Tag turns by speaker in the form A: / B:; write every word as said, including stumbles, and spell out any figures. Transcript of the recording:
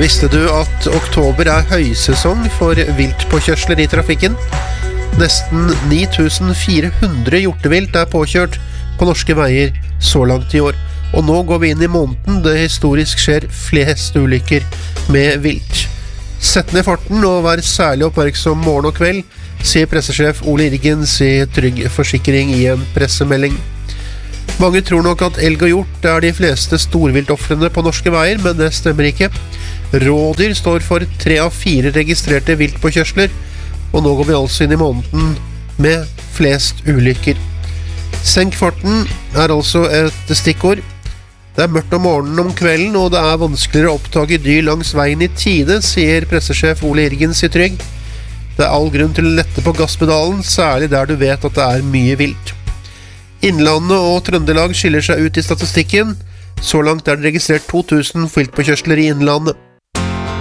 A: Visste du at oktober er høysesong for viltpåkjørsler i trafikken? Nesten ni tusen fire hundre hjortevilt er påkjørt på norske veier så langt i år. Og nå går vi inn i måneden det historisk skjer flest ulykker med vilt. Sett ned farten og vær særlig oppmerksom morgen og kveld, sier pressesjef Ole Irgens i Trygg Forsikring i en pressemelding. Mange tror nok at elg og hjort er de fleste storviltoffrene på norske veier, men det stemmer ikke. Rådyr står for tre av fire registrerte viltpåkjørsler, og nå går vi altså inn i måneden med flest ulykker. Senk farten er altså et stikkord. Det er mørkt om morgenen om kvelden, og det er vanskeligere å oppdage dyr langs veien i tide, sier pressesjef Ole Irgens i Trygg. Det er all grunn til å lette på gasspedalen, særlig der du vet at det er mye vilt. Innlandet og Trøndelag skiller seg ut i statistikken. Så langt er det registrert to tusen viltpåkjørsler i Innlandet.